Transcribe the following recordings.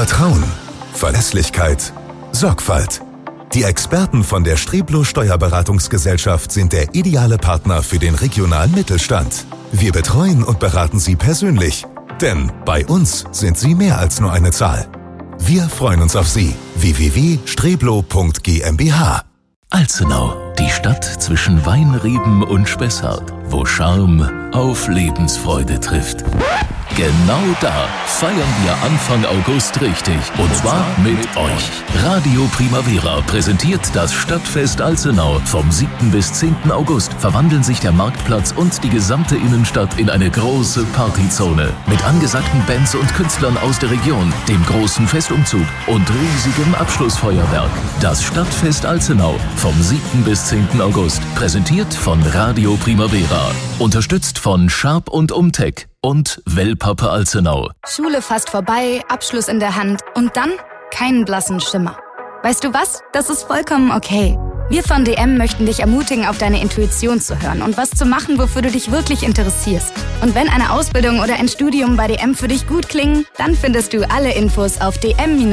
Vertrauen, Verlässlichkeit, Sorgfalt. Die Experten von der Streblo Steuerberatungsgesellschaft sind der ideale Partner für den regionalen Mittelstand. Wir betreuen und beraten Sie persönlich, denn bei uns sind Sie mehr als nur eine Zahl. Wir freuen uns auf Sie. www.streblo.gmbH. Alzenau, die Stadt zwischen Weinreben und Spessart, wo Charme auf Lebensfreude trifft. Genau da feiern wir Anfang August richtig. Und zwar mit euch. Radio Primavera präsentiert das Stadtfest Alzenau. Vom 7. bis 10. August verwandeln sich der Marktplatz und die gesamte Innenstadt in eine große Partyzone. Mit angesagten Bands und Künstlern aus der Region, dem großen Festumzug und riesigem Abschlussfeuerwerk. Das Stadtfest Alzenau vom 7. bis 10. August. Präsentiert von Radio Primavera. Unterstützt von Sharp und Umtech. Und Wellpappe Alzenau. Schule fast vorbei, Abschluss in der Hand und dann keinen blassen Schimmer. Weißt du was? Das ist vollkommen okay. Wir von DM möchten dich ermutigen, auf deine Intuition zu hören und was zu machen, wofür du dich wirklich interessierst. Und wenn eine Ausbildung oder ein Studium bei DM für dich gut klingen, dann findest du alle Infos auf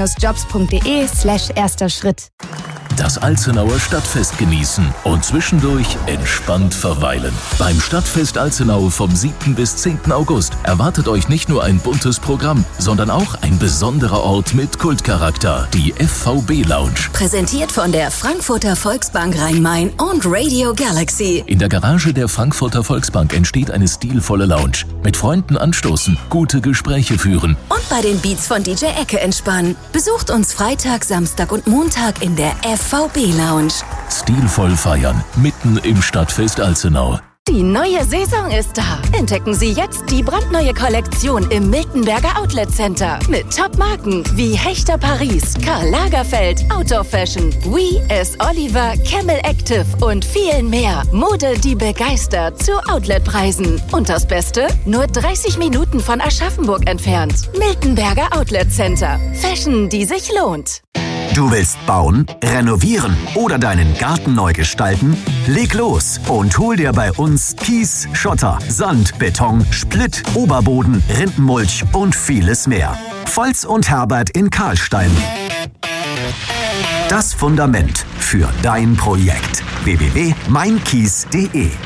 dm-jobs.de/erster Schritt. Das Alzenauer Stadtfest genießen und zwischendurch entspannt verweilen. Beim Stadtfest Alzenau vom 7. bis 10. August erwartet euch nicht nur ein buntes Programm, sondern auch ein besonderer Ort mit Kultcharakter, die FVB Lounge. Präsentiert von der Frankfurter Volksbank Rhein-Main und Radio Galaxy. In der Garage der Frankfurter Volksbank entsteht eine stilvolle Lounge. Mit Freunden anstoßen, gute Gespräche führen. Und bei den Beats von DJ Ecke entspannen. Besucht uns Freitag, Samstag und Montag in der FVB Lounge. Stilvoll feiern, mitten im Stadtfest Alzenau. Die neue Saison ist da. Entdecken Sie jetzt die brandneue Kollektion im Miltenberger Outlet Center. Mit Top-Marken wie Hechter Paris, Karl Lagerfeld, Outdoor Fashion, We, S. Oliver, Camel Active und vielen mehr. Mode, die begeistert zu Outletpreisen. Und das Beste? Nur 30 Minuten von Aschaffenburg entfernt. Miltenberger Outlet Center. Fashion, die sich lohnt. Du willst bauen, renovieren oder deinen Garten neu gestalten? Leg los und hol dir bei uns Kies, Schotter, Sand, Beton, Splitt, Oberboden, Rindenmulch und vieles mehr. Volz und Herbert in Karlstein. Das Fundament für dein Projekt. www.meinkies.de.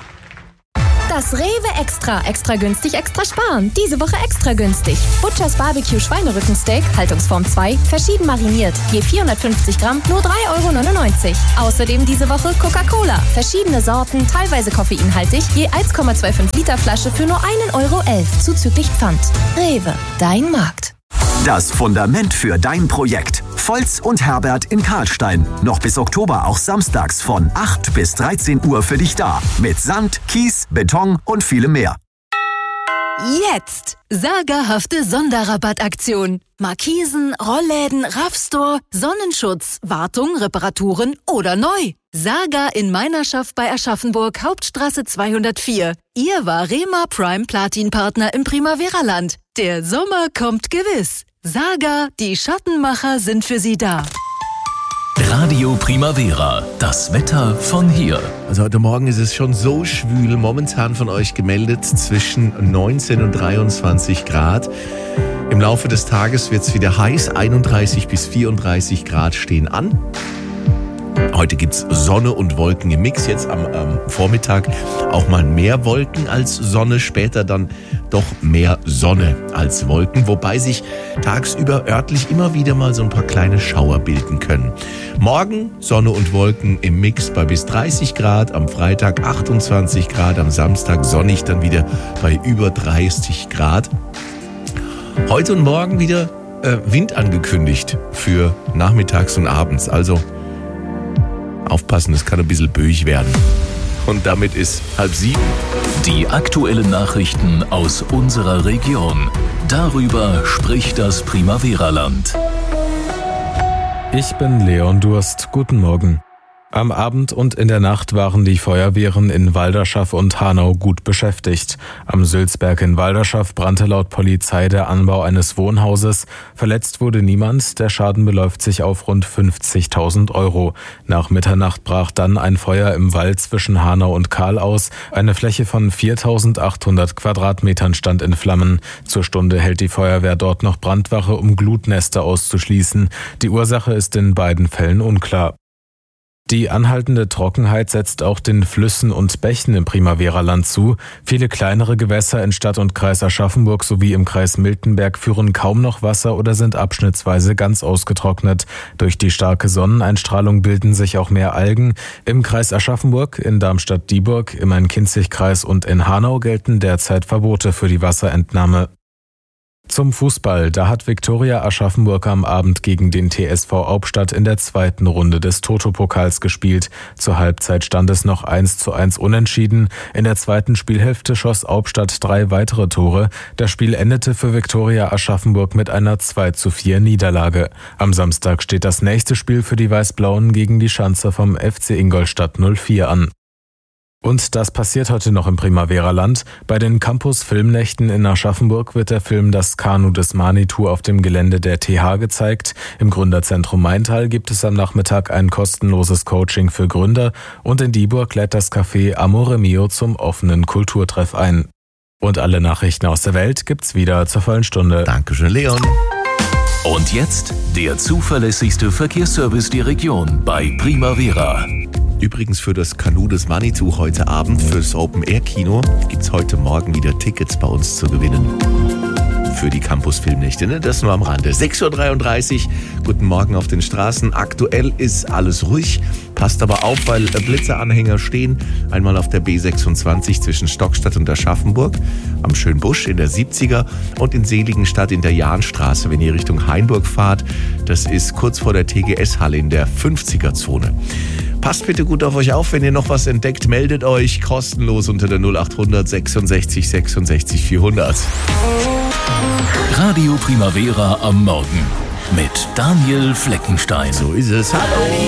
Das Rewe Extra. Extra günstig, extra sparen. Diese Woche extra günstig. Butchers Barbecue Schweinerückensteak, Haltungsform 2, verschieden mariniert. Je 450 Gramm, nur 3,99 €. Außerdem diese Woche Coca-Cola. Verschiedene Sorten, teilweise koffeinhaltig, je 1,25 Liter Flasche für nur 1,11 € zuzüglich Pfand. Rewe, dein Markt. Das Fundament für dein Projekt. Volz und Herbert in Karlstein. Noch bis Oktober auch samstags von 8 bis 13 Uhr für dich da. Mit Sand, Kies, Beton und vielem mehr. Jetzt! Sagerhafte Sonderrabattaktion. Markisen, Rollläden, Raffstore, Sonnenschutz, Wartung, Reparaturen oder neu. Saga in Meinerschaft bei Aschaffenburg, Hauptstraße 204. Ihr Varema Prime Platin Partner im Primavera-Land. Der Sommer kommt gewiss. Saga, die Schattenmacher sind für Sie da. Radio Primavera, das Wetter von hier. Also heute Morgen ist es schon so schwül, momentan von euch gemeldet zwischen 19 und 23 Grad. Im Laufe des Tages wird es wieder heiß, 31 bis 34 Grad stehen an. Heute gibt es Sonne und Wolken im Mix, jetzt am Vormittag auch mal mehr Wolken als Sonne, später dann doch mehr Sonne als Wolken, wobei sich tagsüber örtlich immer wieder mal so ein paar kleine Schauer bilden können. Morgen Sonne und Wolken im Mix bei bis 30 Grad, am Freitag 28 Grad, am Samstag sonnig dann wieder bei über 30 Grad. Heute und morgen wieder Wind angekündigt für nachmittags und abends, also aufpassen, es kann ein bisschen böig werden. Und damit ist 6:30. Die aktuellen Nachrichten aus unserer Region. Darüber spricht das Primavera-Land. Ich bin Leon Durst. Guten Morgen. Am Abend und in der Nacht waren die Feuerwehren in Walderschaff und Hanau gut beschäftigt. Am Sülzberg in Walderschaff brannte laut Polizei der Anbau eines Wohnhauses. Verletzt wurde niemand, der Schaden beläuft sich auf rund 50.000 Euro. Nach Mitternacht brach dann ein Feuer im Wald zwischen Hanau und Kahl aus. Eine Fläche von 4.800 Quadratmetern stand in Flammen. Zur Stunde hält die Feuerwehr dort noch Brandwache, um Glutnester auszuschließen. Die Ursache ist in beiden Fällen unklar. Die anhaltende Trockenheit setzt auch den Flüssen und Bächen im Primavera-Land zu. Viele kleinere Gewässer in Stadt und Kreis Aschaffenburg sowie im Kreis Miltenberg führen kaum noch Wasser oder sind abschnittsweise ganz ausgetrocknet. Durch die starke Sonneneinstrahlung bilden sich auch mehr Algen. Im Kreis Aschaffenburg, in Darmstadt-Dieburg, im Main-Kinzig-Kreis und in Hanau gelten derzeit Verbote für die Wasserentnahme. Zum Fußball, da hat Viktoria Aschaffenburg am Abend gegen den TSV Hauptstadt in der zweiten Runde des Toto-Pokals gespielt. Zur Halbzeit stand es noch 1:1 unentschieden. In der zweiten Spielhälfte schoss Hauptstadt 3 weitere Tore. Das Spiel endete für Viktoria Aschaffenburg mit einer 2:4 Niederlage. Am Samstag steht das nächste Spiel für die Weiß-Blauen gegen die Schanzer vom FC Ingolstadt 04 an. Und das passiert heute noch im Primavera-Land. Bei den Campus-Filmnächten in Aschaffenburg wird der Film Das Kanu des Manitou auf dem Gelände der TH gezeigt. Im Gründerzentrum Maintal gibt es am Nachmittag ein kostenloses Coaching für Gründer und in Dieburg lädt das Café Amore Mio zum offenen Kulturtreff ein. Und alle Nachrichten aus der Welt gibt's wieder zur vollen Stunde. Dankeschön, Leon. Und jetzt der zuverlässigste Verkehrsservice der Region bei Primavera. Übrigens für das Kanu des Manitou heute Abend fürs Open-Air-Kino gibt's heute Morgen wieder Tickets bei uns zu gewinnen. Für die Campus-Filmnächte, ne? Das nur am Rande. 6:33 Uhr, guten Morgen auf den Straßen. Aktuell ist alles ruhig, passt aber auf, weil Blitzeranhänger stehen. Einmal auf der B26 zwischen Stockstadt und Aschaffenburg, am Schönbusch in der 70er und in Seligenstadt in der Jahnstraße, wenn ihr Richtung Hainburg fahrt. Das ist kurz vor der TGS-Halle in der 50er-Zone. Passt bitte gut auf euch auf, wenn ihr noch was entdeckt, meldet euch kostenlos unter der 0800 66 66 400. Radio Primavera am Morgen mit Daniel Fleckenstein. So ist es. Hallo.